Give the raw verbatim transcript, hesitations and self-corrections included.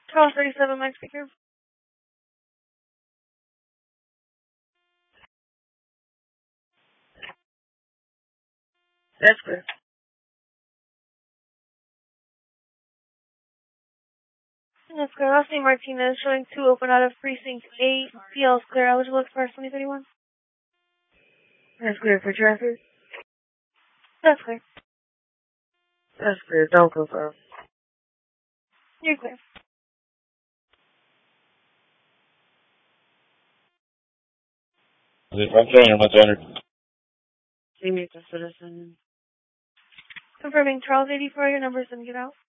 Charles thirty-seven, Mike speaker. That's clear. That's clear. Austin Martinez showing two open out of precinct eight. P L is clear. Eligible expires twenty thirty-one. That's clear for traffic. That's clear. That's clear. Don't confirm. You're clear. Is it one train or much energy? Senior citizen. Confirming Charles eighty-four, your numbers and get out.